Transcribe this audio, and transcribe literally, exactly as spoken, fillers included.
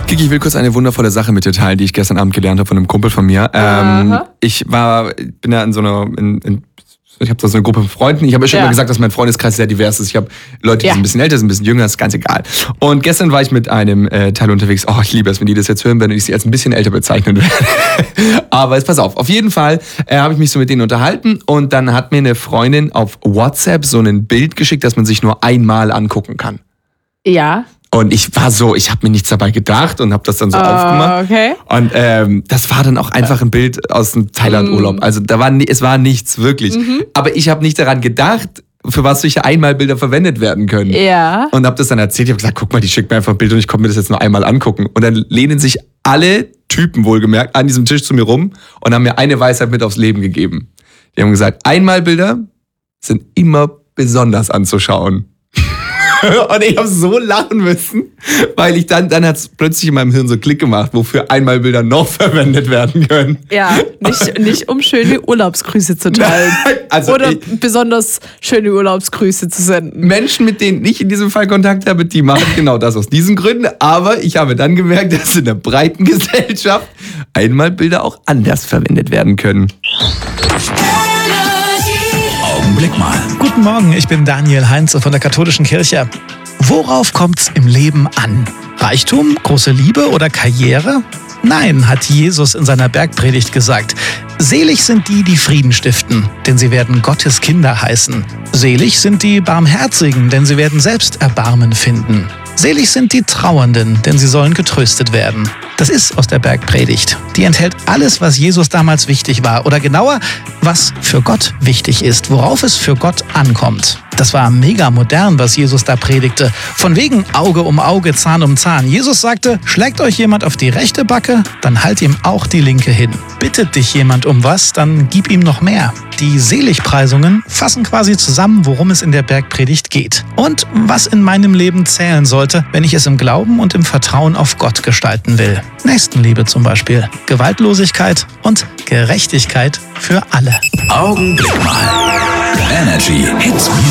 Kiki, ich will kurz eine wundervolle Sache mit dir teilen, die ich gestern Abend gelernt habe von einem Kumpel von mir. Ähm, ich war, bin ja in so einer, in, in, ich habe da so eine Gruppe von Freunden. Ich habe ja schon Ja. immer gesagt, dass mein Freundeskreis sehr divers ist. Ich habe Leute, die Ja. sind ein bisschen älter, sind ein bisschen jünger, ist ganz egal. Und gestern war ich mit einem äh, Teil unterwegs. Oh, ich liebe es, wenn die das jetzt hören werden und ich sie als ein bisschen älter bezeichnen werde. Aber jetzt pass auf, auf jeden Fall äh, habe ich mich so mit denen unterhalten und dann hat mir eine Freundin auf WhatsApp so ein Bild geschickt, das man sich nur einmal angucken kann. Ja. Und ich war so, ich habe mir nichts dabei gedacht und habe das dann so Oh, aufgemacht. okay. Und ähm, das war dann auch einfach ein Bild aus dem Thailand-Urlaub. Also da war, ni- es war nichts wirklich. Mhm. Aber ich habe nicht daran gedacht, für was solche Einmalbilder verwendet werden können. Ja. Und habe das dann erzählt. Ich habe gesagt, guck mal, die schickt mir einfach ein Bild und ich konnte mir das jetzt nur einmal angucken. Und dann lehnen sich alle Typen wohlgemerkt an diesem Tisch zu mir rum und haben mir eine Weisheit mit aufs Leben gegeben. Die haben gesagt, Einmalbilder sind immer besonders anzuschauen. Und ich habe so lachen müssen, weil ich dann, dann hat es plötzlich in meinem Hirn so Klick gemacht, wofür Einmalbilder noch verwendet werden können. Ja, nicht, nicht um schöne Urlaubsgrüße zu teilen. Also Oder ich, besonders schöne Urlaubsgrüße zu senden. Menschen, mit denen ich in diesem Fall Kontakt habe, die machen genau das aus diesen Gründen. Aber ich habe dann gemerkt, dass in der breiten Gesellschaft Einmalbilder auch anders verwendet werden können. Augenblick mal. Guten Morgen, ich bin Daniel Heinze von der Katholischen Kirche. Worauf kommt's im Leben an? Reichtum, große Liebe oder Karriere? Nein, hat Jesus in seiner Bergpredigt gesagt. Selig sind die, die Frieden stiften, denn sie werden Gottes Kinder heißen. Selig sind die Barmherzigen, denn sie werden selbst Erbarmen finden. Selig sind die Trauernden, denn sie sollen getröstet werden. Das ist aus der Bergpredigt. Die enthält alles, was Jesus damals wichtig war. Oder genauer, was für Gott wichtig ist, worauf es für Gott ankommt. Das war mega modern, was Jesus da predigte. Von wegen Auge um Auge, Zahn um Zahn. Jesus sagte, schlägt euch jemand auf die rechte Backe, dann halt ihm auch die linke hin. Bittet dich jemand um was, dann gib ihm noch mehr. Die Seligpreisungen fassen quasi zusammen, worum es in der Bergpredigt geht. Und was in meinem Leben zählen sollte, wenn ich es im Glauben und im Vertrauen auf Gott gestalten will. Nächstenliebe zum Beispiel, Gewaltlosigkeit und Gerechtigkeit für alle. Augenblick mal. Energy Hits